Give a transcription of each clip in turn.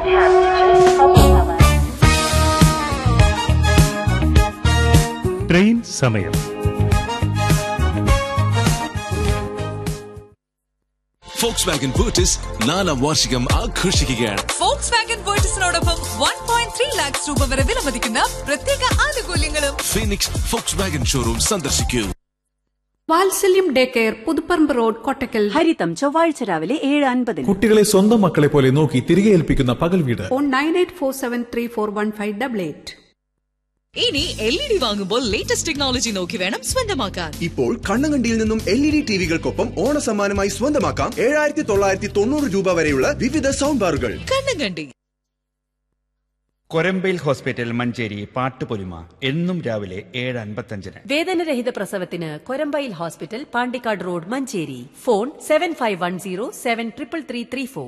Train സമയം. Volkswagen Virtus 4ാം വാർഷികം ആഘോഷിക്കുകയാണ്. Volkswagen Virtusനോടൊപ്പം 1.3 lakhs രൂപ വരെ വിലമതിക്കുന്ന പ്രത്യേക ആനുകൂല്യങ്ങളും. ഫീനിക്സ് Volkswagen ഷോറൂം സന്ദർശിക്കൂ. വാത്സല്യം day care, Puthuparamba road, Kottakkal. ഹരിതം ചൊവ്വാഴ്ച രാവിലെ 7:50. കുട്ടികളെ സ്വന്തം മക്കളെ പോലെ നോക്കി തിരികെ ഏൽപ്പിക്കുന്ന പകൽ വീട്. ഫോൺ 9847341588. ഇനി LED വാങ്ങുമ്പോൾ ലേറ്റസ്റ്റ് ടെക്നോളജി നോക്കി വേണം സ്വന്തമാക്കാൻ. ഇപ്പോൾ കണ്ണങ്കണ്ടിയിൽ നിന്നും LED ടിവികൾക്കൊപ്പം ഓണസമ്മാനമായി സ്വന്തമാക്കാം 7990 രൂപ വരെയുള്ള വിവിധ സൗണ്ട് ബാറുകൾ. കണ്ണങ്കണ്ടി. കൊരമ്പയിൽ ഹോസ്പിറ്റൽ മഞ്ചേരി പാട്ടുപൊലിമ എന്നും രാവിലെ 7:55. വേദനരഹിത പ്രസവത്തിന് Korambayil hospital, Pandikkad road, Manjeri. Phone 7510733334.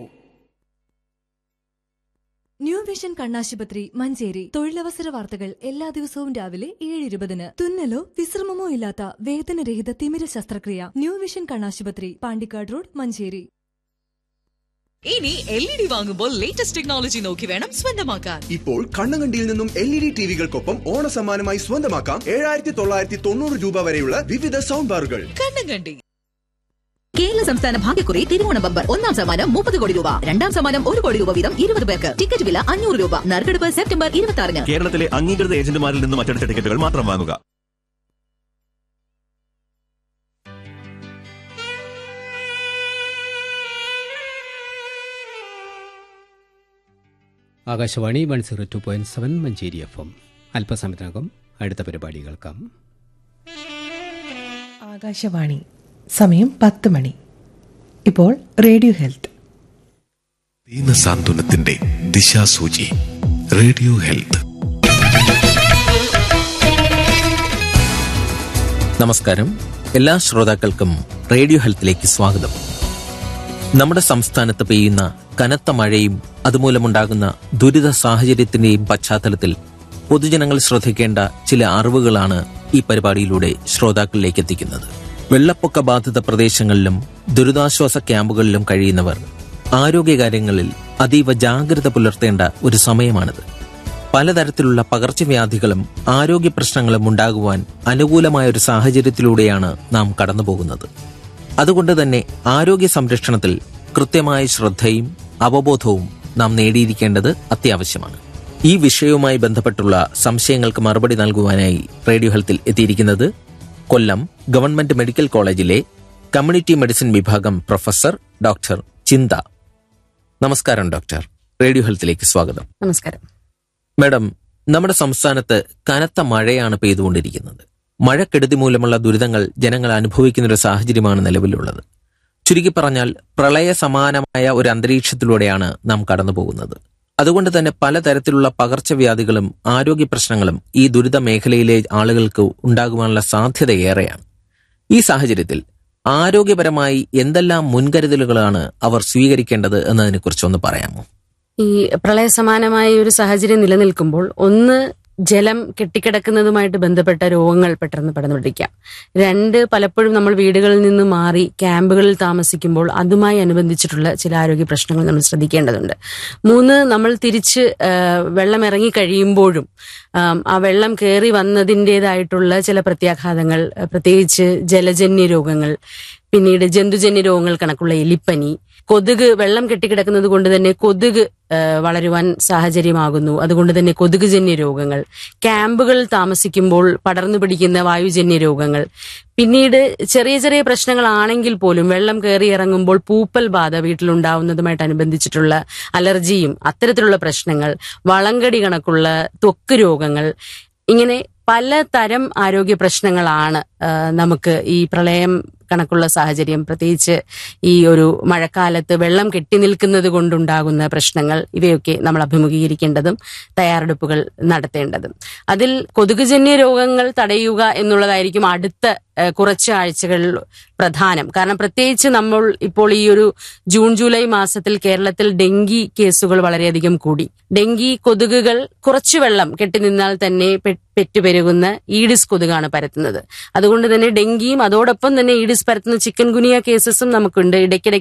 New vision കണ്ണാശുപത്രി, മഞ്ചേരി. തൊഴിലവസര വാർത്തകൾ എല്ലാ ദിവസവും രാവിലെ 7:20. തുന്നലോ വിശ്രമമോ ഇല്ലാത്ത വേദനരഹിത തിമിര ശസ്ത്രക്രിയ. ന്യൂ വിഷൻ കണ്ണാശുപത്രി, പാണ്ടിക്കാട് റോഡ്, മഞ്ചേരി. ഇനി LED വാങ്ങുമ്പോൾ ലേറ്റസ്റ്റ് ടെക്നോളജി നോക്കി വേണം സ്വന്തമാക്കാൻ. ഇപ്പോൾ കണ്ണങ്കണ്ടിയിൽ നിന്നും LED ടിവികൾക്കൊപ്പം ഓണസമ്മാനമായി സ്വന്തമാക്കാം 7990 രൂപ വരെയുള്ള വിവിധ സൗണ്ട് ബാറുകൾ. കണ്ണങ്കണ്ടി. കേരള സംസ്ഥാന ഭാഗ്യക്കുറി തിരുവോണ ബമ്പർ. 1ാം സമ്മാനം 30 കോടി രൂപ, 2ാം സമ്മാനം 1 കോടി രൂപ വീതം 20 പേർക്ക്. ടിക്കറ്റ് വില 500 രൂപ. നറുക്കെടുപ്പ് സെപ്റ്റംബർ 26. കേരളത്തിലെ അംഗീകൃത ഏജന്റുമാരിൽ നിന്നും മറ്റെടുത്ത ടിക്കറ്റുകൾ മാത്രം വാങ്ങുക. ആകാശവാണി 102.7 മഞ്ചേരി FM. അല്പസമയത്തിനകം അടുത്ത പരിപാടി കേൾക്കാം. ആകാശവാണി. സമയം 10 മണി. ഇപ്പോൾ റേഡിയോ ഹെൽത്ത്. ദീനസാന്ത്വനത്തിന്റെ ദിശാസൂചി. Radio health. നമസ്കാരം. എല്ലാ ശ്രോതാക്കൾക്കും റേഡിയോ ഹെൽത്തിലേക്ക് സ്വാഗതം. നമ്മുടെ സംസ്ഥാനത്ത് പെയ്യുന്ന കനത്ത മഴയും അതുമൂലമുണ്ടാകുന്ന ദുരിത സാഹചര്യത്തിന്റെയും പശ്ചാത്തലത്തിൽ പൊതുജനങ്ങൾ ശ്രദ്ധിക്കേണ്ട ചില അറിവുകളാണ് ഈ പരിപാടിയിലൂടെ ശ്രോതാക്കളിലേക്ക് എത്തിക്കുന്നത്. വെള്ളപ്പൊക്ക ബാധിത പ്രദേശങ്ങളിലും ദുരിതാശ്വാസ ക്യാമ്പുകളിലും കഴിയുന്നവർ ആരോഗ്യകാര്യങ്ങളിൽ അതീവ ജാഗ്രത പുലർത്തേണ്ട ഒരു സമയമാണിത്. പലതരത്തിലുള്ള പകർച്ചവ്യാധികളും ആരോഗ്യ പ്രശ്നങ്ങളും ഉണ്ടാകുവാൻ അനുകൂലമായ ഒരു സാഹചര്യത്തിലൂടെയാണ് നാം കടന്നുപോകുന്നത്. അതുകൊണ്ട് തന്നെ ആരോഗ്യ സംരക്ഷണത്തിൽ കൃത്യമായ ശ്രദ്ധയും അവബോധവും നാം നേടിയിരിക്കേണ്ടത് അത്യാവശ്യമാണ്. ഈ വിഷയവുമായി ബന്ധപ്പെട്ടുള്ള സംശയങ്ങൾക്ക് മറുപടി നൽകുവാനായി റേഡിയോ ഹെൽത്തിൽ എത്തിയിരിക്കുന്നത് കൊല്ലം ഗവൺമെന്റ് മെഡിക്കൽ കോളേജിലെ കമ്മ്യൂണിറ്റി മെഡിസിൻ വിഭാഗം പ്രൊഫസർ ഡോക്ടർ ചിന്ത. നമസ്കാരം ഡോക്ടർ. റേഡിയോ ഹെൽത്തിലേക്ക് സ്വാഗതം. നമസ്കാരം മാഡം. നമ്മുടെ സംസ്ഥാനത്ത് കനത്ത മഴയാണ് പെയ്തുകൊണ്ടിരിക്കുന്നത്. മഴക്കെടുതി മൂലമുള്ള ദുരിതങ്ങൾ ജനങ്ങൾ അനുഭവിക്കുന്ന ഒരു സാഹചര്യമാണ് നിലവിലുള്ളത്. ചുരുക്കി പറഞ്ഞാൽ പ്രളയ സമാനമായ ഒരു അന്തരീക്ഷത്തിലൂടെയാണ് നാം കടന്നു പോകുന്നത്. അതുകൊണ്ട് തന്നെ പലതരത്തിലുള്ള പകർച്ചവ്യാധികളും ആരോഗ്യ പ്രശ്നങ്ങളും ഈ ദുരിത മേഖലയിലെ ആളുകൾക്ക് ഉണ്ടാകുവാനുള്ള സാധ്യത ഏറെയാണ്. ഈ സാഹചര്യത്തിൽ ആരോഗ്യപരമായി എന്തെല്ലാം മുൻകരുതലുകളാണ് അവർ സ്വീകരിക്കേണ്ടത് എന്നതിനെക്കുറിച്ചൊന്ന് പറയാമോ? ഈ പ്രളയ സമാനമായ ഒരു സാഹചര്യം നിലനിൽക്കുമ്പോൾ ഒന്ന് ജലം കെട്ടിക്കിടക്കുന്നതുമായിട്ട് ബന്ധപ്പെട്ട രോഗങ്ങൾ പെട്ടെന്ന് പടർന്നുപിടിക്കാം. 2, പലപ്പോഴും നമ്മൾ വീടുകളിൽ നിന്ന് മാറി ക്യാമ്പുകളിൽ താമസിക്കുമ്പോൾ അതുമായി അനുബന്ധിച്ചിട്ടുള്ള ചില ആരോഗ്യ പ്രശ്നങ്ങൾ നമ്മൾ ശ്രദ്ധിക്കേണ്ടതുണ്ട്. 3, നമ്മൾ തിരിച്ച് വെള്ളം ഇറങ്ങി കഴിയുമ്പോഴും ആ വെള്ളം കയറി വന്നതിൻ്റെതായിട്ടുള്ള ചില പ്രത്യാഘാതങ്ങൾ, പ്രത്യേകിച്ച് ജലജന്യ രോഗങ്ങൾ, പിന്നീട് ജന്തുജന്യ രോഗങ്ങൾ കണക്കുള്ള എലിപ്പനി, കൊതുക് വെള്ളം കെട്ടിക്കിടക്കുന്നത് കൊണ്ട് തന്നെ കൊതുക് വളരുവാൻ സാഹചര്യമാകുന്നു. അതുകൊണ്ട് തന്നെ കൊതുകുജന്യ രോഗങ്ങൾ, ക്യാമ്പുകളിൽ താമസിക്കുമ്പോൾ പടർന്നു പിടിക്കുന്ന വായുജന്യ രോഗങ്ങൾ, പിന്നീട് ചെറിയ ചെറിയ പ്രശ്നങ്ങളാണെങ്കിൽ പോലും വെള്ളം കയറി ഇറങ്ങുമ്പോൾ പൂപ്പൽ ബാധ വീട്ടിലുണ്ടാവുന്നതുമായിട്ടനുബന്ധിച്ചിട്ടുള്ള അലർജിയും അത്തരത്തിലുള്ള പ്രശ്നങ്ങൾ, വളങ്കടി കണക്കുള്ള ത്വക്ക് രോഗങ്ങൾ, ഇങ്ങനെ പലതരം ആരോഗ്യ പ്രശ്നങ്ങളാണ് നമുക്ക് ഈ പ്രളയം കണക്കുള്ള സാഹചര്യം, പ്രത്യേകിച്ച് ഈ ഒരു മഴക്കാലത്ത് വെള്ളം കെട്ടിനിൽക്കുന്നത് കൊണ്ടുണ്ടാകുന്ന പ്രശ്നങ്ങൾ, ഇവയൊക്കെ നമ്മൾ അഭിമുഖീകരിക്കേണ്ടതും തയ്യാറെടുപ്പുകൾ നടത്തേണ്ടതും. അതിൽ കൊതുകുജന്യ രോഗങ്ങൾ തടയുക എന്നുള്ളതായിരിക്കും അടുത്ത കുറച്ച് ആഴ്ചകൾ പ്രധാനം. കാരണം പ്രത്യേകിച്ച് നമ്മൾ ഇപ്പോൾ ഈ ഒരു ജൂൺ ജൂലൈ മാസത്തിൽ കേരളത്തിൽ ഡെങ്കി കേസുകൾ വളരെയധികം കൂടി. ഡെങ്കി കൊതുകുകൾ കുറച്ചു വെള്ളം കെട്ടിനിന്നാൽ തന്നെ പെറ്റുപെരുകുന്ന ഈഡിസ് കൊതുകാണ് പരത്തുന്നത്. അതുകൊണ്ട് തന്നെ ഡെങ്കിയും അതോടൊപ്പം തന്നെ ഈഡിസ് പരത്തുന്ന ചിക്കൻ ഗുനിയ കേസസും നമുക്കുണ്ട്. ഇടയ്ക്കിടയ്ക്ക്